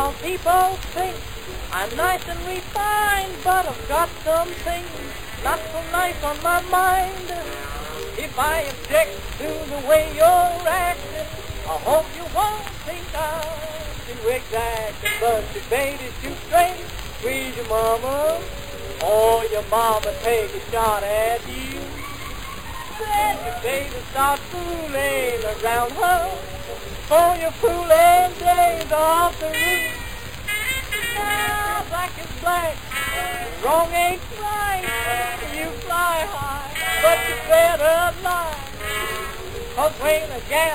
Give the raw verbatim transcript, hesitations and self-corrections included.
Now people think I'm nice and refined, but I've got some things not so nice on my mind. If I object to the way you're acting, I hope you won't think I'm too exacting. But your baby's too straight, squeeze your mama, or your mama take a shot at you. Then your baby starts fooling around her, for your fooling days off the roof. Now black is black, wrong ain't right. You fly high, but you better lie. 'Cause when a gal